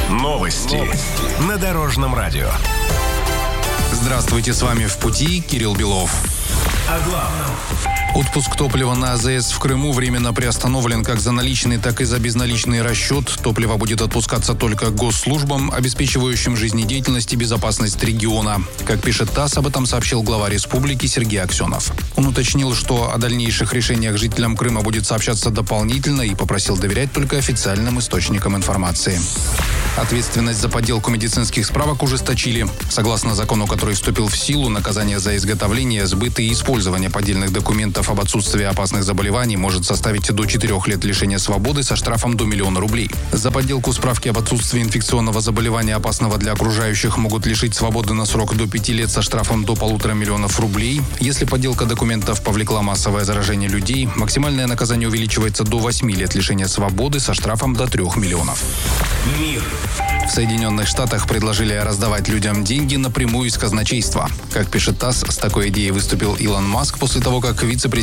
Новости на Дорожном радио. Здравствуйте, с вами «В пути» Кирилл Белов. О главном. Отпуск топлива на АЗС в Крыму временно приостановлен как за наличный, так и за безналичный расчет. Топливо будет отпускаться только госслужбам, обеспечивающим жизнедеятельность и безопасность региона. Как пишет ТАСС, об этом сообщил глава республики Сергей Аксенов. Он уточнил, что о дальнейших решениях жителям Крыма будет сообщаться дополнительно и попросил доверять только официальным источникам информации. Ответственность за подделку медицинских справок ужесточили. Согласно закону, который вступил в силу, наказание за изготовление, сбыт и использование поддельных документов об отсутствии опасных заболеваний может составить до 4 лет лишения свободы со штрафом до 1 000 000 рублей. За подделку справки об отсутствии инфекционного заболевания, опасного для окружающих, могут лишить свободы на срок до 5 лет со штрафом до 1,5 миллиона рублей. Если подделка документов повлекла массовое заражение людей, максимальное наказание увеличивается до 8 лет лишения свободы со штрафом до 3 миллионов. Мир. В Соединенных Штатах предложили раздавать людям деньги напрямую из казначейства. Как пишет ТАСС, с такой идеей выступил Илон Маск после того, как вице-президент